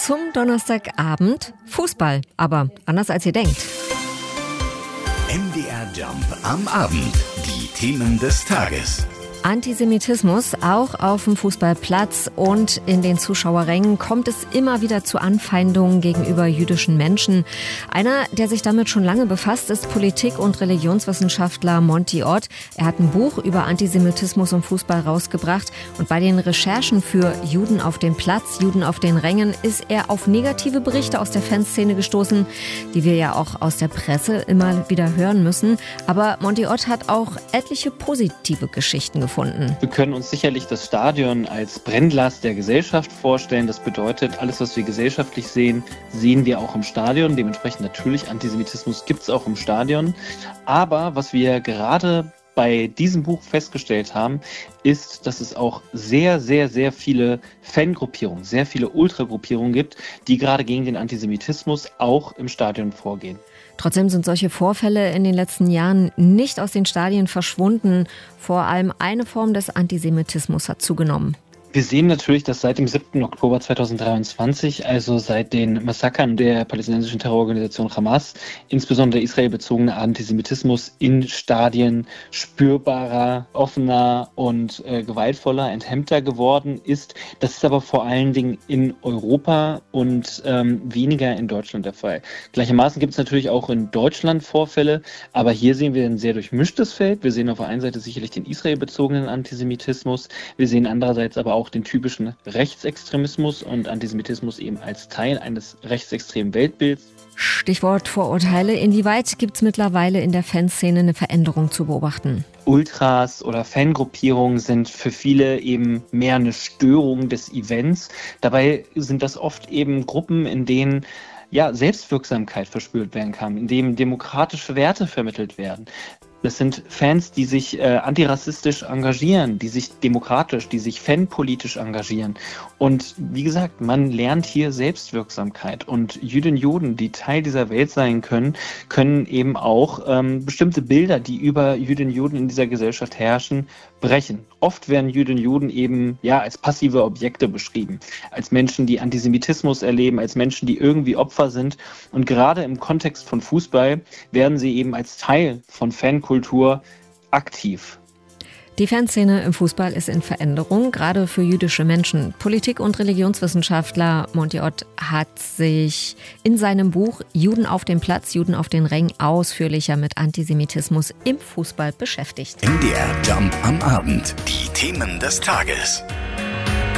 zum Donnerstagabend Fußball, aber anders als ihr denkt. MDR Jump am Abend. Die Themen des Tages. Antisemitismus auch auf dem Fußballplatz und in den Zuschauerrängen kommt es immer wieder zu Anfeindungen gegenüber jüdischen Menschen. Einer, der sich damit schon lange befasst, ist Politik- und Religionswissenschaftler Monty Odd. Er hat ein Buch über Antisemitismus im Fußball rausgebracht und bei den Recherchen für Juden auf dem Platz, Juden auf den Rängen ist er auf negative Berichte aus der Fanszene gestoßen, die wir ja auch aus der Presse immer wieder hören müssen. Aber Monty Odd hat auch etliche positive Geschichten gefunden. Wir können uns sicherlich das Stadion als Brennglas der Gesellschaft vorstellen. Das bedeutet, alles, was wir gesellschaftlich sehen, sehen wir auch im Stadion. Dementsprechend natürlich, Antisemitismus gibt es auch im Stadion. Aber was wir gerade bei diesem Buch festgestellt haben, ist, dass es auch sehr, sehr, sehr viele Fangruppierungen, sehr viele Ultragruppierungen gibt, die gerade gegen den Antisemitismus auch im Stadion vorgehen. Trotzdem sind solche Vorfälle in den letzten Jahren nicht aus den Stadien verschwunden. Vor allem eine Form des Antisemitismus hat zugenommen. Wir sehen natürlich, dass seit dem 7. Oktober 2023, also seit den Massakern der palästinensischen Terrororganisation Hamas, insbesondere israelbezogener Antisemitismus in Stadien spürbarer, offener und gewaltvoller, enthemmter geworden ist. Das ist aber vor allen Dingen in Europa und weniger in Deutschland der Fall. Gleichermaßen gibt es natürlich auch in Deutschland Vorfälle, aber hier sehen wir ein sehr durchmischtes Feld. Wir sehen auf der einen Seite sicherlich den israelbezogenen Antisemitismus, wir sehen andererseits aber auch den typischen Rechtsextremismus und Antisemitismus eben als Teil eines rechtsextremen Weltbilds. Stichwort Vorurteile. Inwieweit gibt es mittlerweile in der Fanszene eine Veränderung zu beobachten? Ultras oder Fangruppierungen sind für viele eben mehr eine Störung des Events. Dabei sind das oft eben Gruppen, in denen Selbstwirksamkeit verspürt werden kann, in denen demokratische Werte vermittelt werden. Das sind Fans, die sich antirassistisch engagieren, die sich demokratisch, die sich fanpolitisch engagieren. Und wie gesagt, man lernt hier Selbstwirksamkeit. Und Jüdinnen und Juden, die Teil dieser Welt sein können, können eben auch bestimmte Bilder, die über Jüdinnen und Juden in dieser Gesellschaft herrschen, brechen. Oft werden Jüdinnen und Juden eben als passive Objekte beschrieben, als Menschen, die Antisemitismus erleben, als Menschen, die irgendwie Opfer sind. Und gerade im Kontext von Fußball werden sie eben als Teil von Fankultur aktiv. Die Fanszene im Fußball ist in Veränderung, gerade für jüdische Menschen. Politik- und Religionswissenschaftler Monty Odd hat sich in seinem Buch Juden auf dem Platz, Juden auf den Rängen ausführlicher mit Antisemitismus im Fußball beschäftigt. MDR Jump am Abend. Die Themen des Tages.